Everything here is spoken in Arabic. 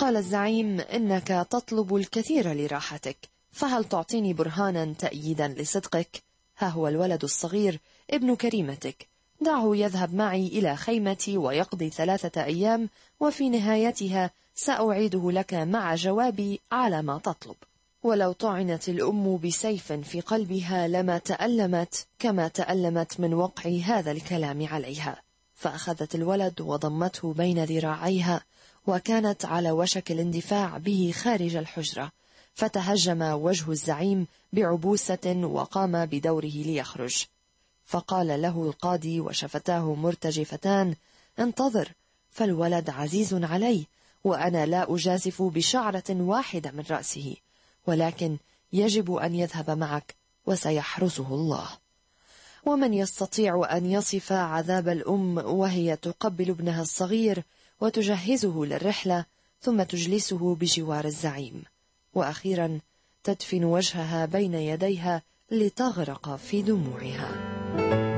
قال الزعيم: إنك تطلب الكثير لراحتك، فهل تعطيني برهانا تأييدا لصدقك؟ ها هو الولد الصغير ابن كريمتك، دعه يذهب معي إلى خيمتي ويقضي 3 أيام، وفي نهايتها سأعيده لك مع جوابي على ما تطلب. ولو طعنت الأم بسيف في قلبها لما تألمت كما تألمت من وقع هذا الكلام عليها. فأخذت الولد وضمته بين ذراعيها، وكانت على وشك الاندفاع به خارج الحجرة، فتهجم وجه الزعيم بعبوسة وقام بدوره ليخرج. فقال له القاضي وشفتاه مرتجفتان: انتظر، فالولد عزيز علي، وأنا لا أجازف بشعرة واحدة من رأسه، ولكن يجب أن يذهب معك وسيحرسه الله. ومن يستطيع أن يصف عذاب الأم وهي تقبل ابنها الصغير وتجهزه للرحلة، ثم تجلسه بجوار الزعيم، وأخيرا تدفن وجهها بين يديها لتغرق في دموعها.